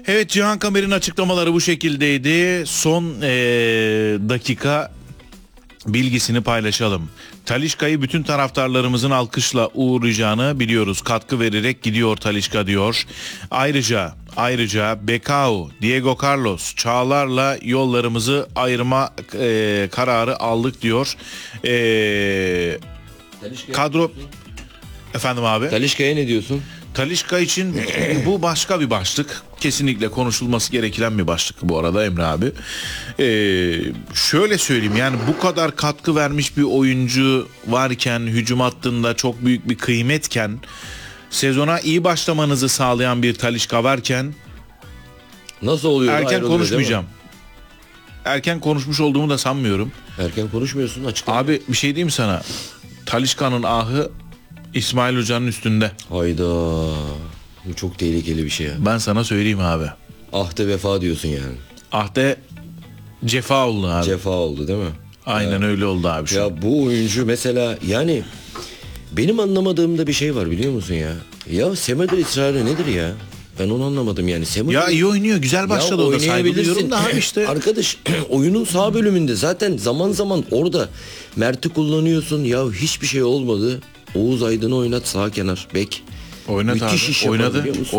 Evet, Cihan Kamer'in açıklamaları bu şekildeydi. Son dakika bilgisini paylaşalım. Talisca'yı bütün taraftarlarımızın alkışla uğurlayacağını biliyoruz. Katkı vererek gidiyor Talisca diyor. Ayrıca Becao, Diego Carlos, Çağlar'la yollarımızı ayırma kararı aldık diyor. Kadro... Efendim abi? Talisca'ya ne diyorsun? Talisca için bu başka bir başlık. Kesinlikle konuşulması gereken bir başlık bu arada Emre abi. Şöyle söyleyeyim, yani bu kadar katkı vermiş bir oyuncu varken, hücum hattında çok büyük bir kıymetken, sezona iyi başlamanızı sağlayan bir Talisca varken nasıl oluyor? Erken konuşmayacağım. Erken konuşmuş olduğumu da sanmıyorum. Erken konuşmuyorsun, açıklama. Abi bir şey diyeyim sana. Talisca'nın ahı İsmail Hoca'nın üstünde. Hayda. Bu çok tehlikeli bir şey ya. Ben sana söyleyeyim abi. Ahde vefa diyorsun yani. Ahde cefa oldu abi. Cefa oldu değil mi? Aynen öyle oldu abi şu an. Ya bu oyuncu mesela, yani benim anlamadığım da bir şey var, biliyor musun ya? Ya Semedo ısrarı nedir ya? Ben onu anlamadım yani. Semedo... Ya iyi oynuyor, güzel başladı, o da saygı duyuyorum da abi işte. Arkadaş oyunun sağ bölümünde zaten zaman zaman orada Mert'i kullanıyorsun. Ya hiçbir şey olmadı. Oğuz Aydın'ı oynat sağ kenar bek. Oynat Müthiş abi. iş yapar, Oynadı. biliyor musun?